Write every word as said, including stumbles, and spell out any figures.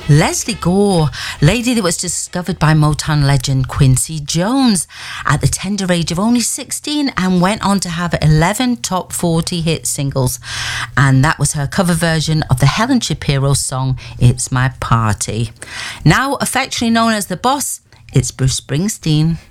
Lesley Gore, lady that was discovered by Motown legend Quincy Jones at the tender age of only sixteen and went on to have eleven top forty hit singles. And that was her cover version of the Helen Shapiro song, It's My Party. Now affectionately known as The Boss, it's Bruce Springsteen.